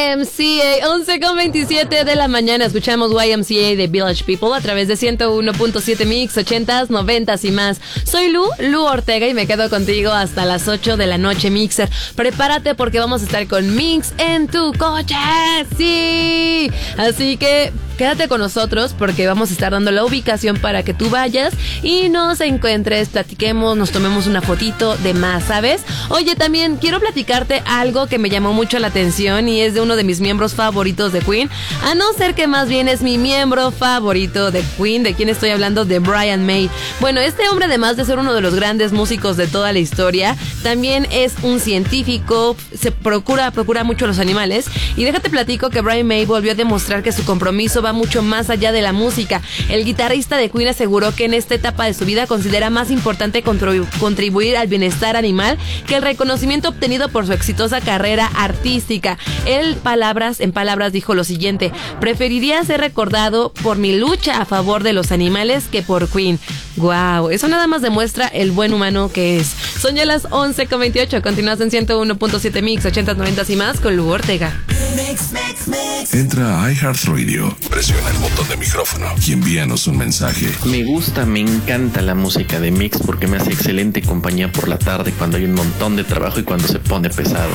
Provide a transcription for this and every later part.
YMCA, 11:27 de la mañana. Escuchamos YMCA de Village People a través de 101.7 Mix, 80s, 90s y más. Soy Lu Ortega y me quedo contigo hasta las 8 de la noche, Mixer. Prepárate porque vamos a estar con Mix en tu coche. Sí. Así que quédate con nosotros porque vamos a estar dando la ubicación para que tú vayas y nos encuentres, platiquemos, nos tomemos una fotito de más, ¿sabes? Oye, también quiero platicarte algo que me llamó mucho la atención y es de uno de mis miembros favoritos de Queen, a no ser que más bien es mi miembro favorito de Queen. ¿De quién estoy hablando? De Brian May. Bueno, este hombre, además de ser uno de los grandes músicos de toda la historia, también es un científico, se procura mucho los animales, y déjate platico que Brian May volvió a demostrar que su compromiso va mucho más allá de la música. El guitarrista de Queen aseguró que en esta etapa de su vida considera más importante contribuir al bienestar animal que el reconocimiento obtenido por su exitosa carrera artística. Él, en palabras, dijo lo siguiente: preferiría ser recordado por mi lucha a favor de los animales que por Queen. Wow, eso nada más demuestra el buen humano que es. Son ya las 11:28, continúas en 101.7 Mix, 80s, 90s y más con Lu Ortega. Entra a iHeartRadio, presiona el botón de micrófono y envíanos un mensaje. Me encanta la música de Mix porque me hace excelente compañía por la tarde cuando hay un montón de trabajo y cuando se pone pesado.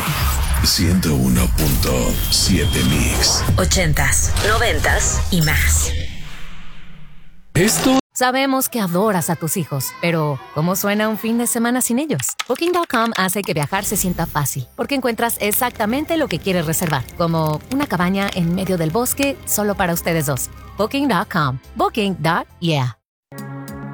101.7 Mix. 80s, 90s y más. Esto. Sabemos que adoras a tus hijos, pero ¿cómo suena un fin de semana sin ellos? Booking.com hace que viajar se sienta fácil, porque encuentras exactamente lo que quieres reservar, como una cabaña en medio del bosque solo para ustedes dos. Booking.com. Booking.yeah.